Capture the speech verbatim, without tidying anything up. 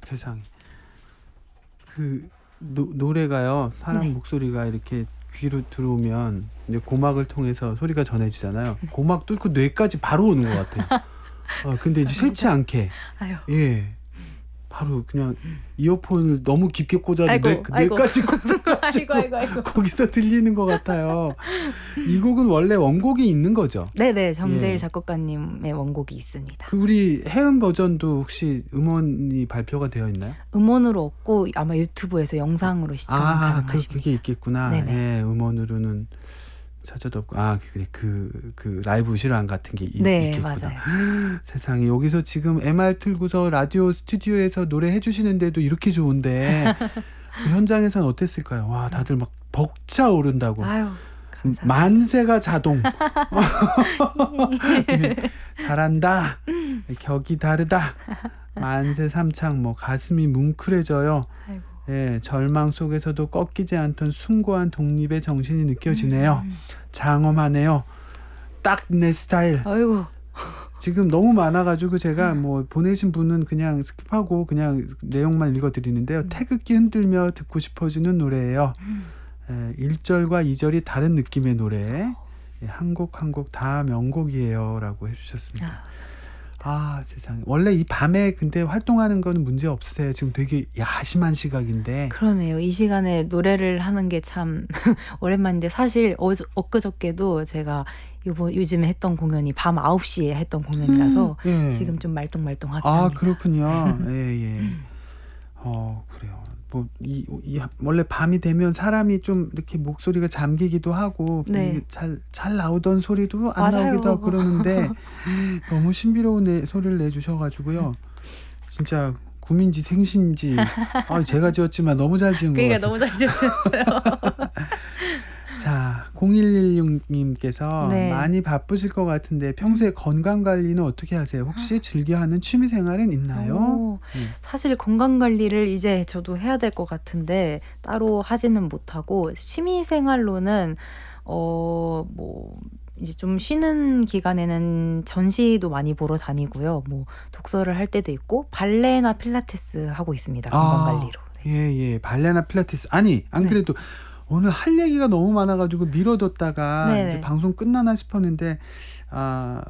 세상에. 그 노, 노래가요. 사람 네. 목소리가 이렇게 귀로 들어오면 이제 고막을 통해서 소리가 전해지잖아요. 고막 뚫고 뇌까지 바로 오는 것 같아요. 어, 근데 이제 싫지 않게. 아유. 예. 바로 그냥 이어폰을 너무 깊게 꽂아도 아이고, 뇌, 아이고. 뇌까지 꽂아가지고 아이고, 아이고, 아이고. 거기서 들리는 것 같아요. 이 곡은 원래 원곡이 있는 거죠? 네네, 정재일 예. 작곡가님의 원곡이 있습니다. 그 우리 해은 버전도 혹시 음원이 발표가 되어 있나요? 음원으로 없고 아마 유튜브에서 영상으로 시청 아, 그, 가능하십니다. 그게 있겠구나. 네네. 예, 음원으로는 찾아도 없고. 아, 그래. 그, 그 라이브 실황 같은 게 있, 네, 있겠구나. 맞아요. 세상에, 여기서 지금 엠알 틀고서 라디오 스튜디오에서 노래 해주시는데도 이렇게 좋은데 그 현장에서는 어땠을까요? 와, 다들 막 벅차오른다고. 아유, 감사합니다. 만세가 자동. 예, 잘한다. 격이 다르다. 만세 삼창, 뭐 가슴이 뭉클해져요. 아이고. 예, 절망 속에서도 꺾이지 않던 숭고한 독립의 정신이 느껴지네요. 음. 장엄하네요. 딱 내 스타일. 아이고. 지금 너무 많아가지고 제가 뭐 보내신 분은 그냥 스킵하고 그냥 내용만 읽어드리는데요. 음. 태극기 흔들며 듣고 싶어지는 노래예요. 음. 예, 일 절과 이 절이 다른 느낌의 노래. 예, 한 곡 한 곡 다 명곡이에요. 라고 해주셨습니다. 아, 아, 세상에. 원래 이 밤에 근데 활동하는 거는 문제 없으세요? 지금 되게 야심한 시각인데. 그러네요. 이 시간에 노래를 하는 게 참 오랜만인데 사실 어, 엊그저께도 제가 요번, 요즘에 했던 공연이 밤 아홉 시에 했던 공연이라서 예. 지금 좀 말똥말똥하긴 아, 합니다. 그렇군요. 예, 예. 어, 그래요. 뭐, 이, 이, 원래 밤이 되면 사람이 좀 이렇게 목소리가 잠기기도 하고, 네. 이게 잘, 잘 나오던 소리도 안 맞아요. 나오기도 하고 그러는데, 너무 신비로운 내, 소리를 내주셔가지고요. 진짜 구민지 생신지, 아, 제가 지었지만 너무 잘 지은 것 그러니까 같아요. 너무 잘 지으셨어요. 자, 공일일육 님께서 네. 많이 바쁘실 것 같은데 평소에 건강관리는 어떻게 하세요? 혹시 즐겨하는 취미생활은 있나요? 오, 네. 사실 건강관리를 이제 저도 해야 될 것 같은데 따로 하지는 못하고 취미생활로는 어, 뭐 이제 좀 쉬는 기간에는 전시도 많이 보러 다니고요. 뭐 독서를 할 때도 있고 발레나 필라테스 하고 있습니다. 건강관리로. 네. 예, 예. 발레나 필라테스. 아니, 안 네. 그래도 오늘 할 얘기가 너무 많아가지고 미뤄뒀다가 네네. 이제 방송 끝나나 싶었는데, 아,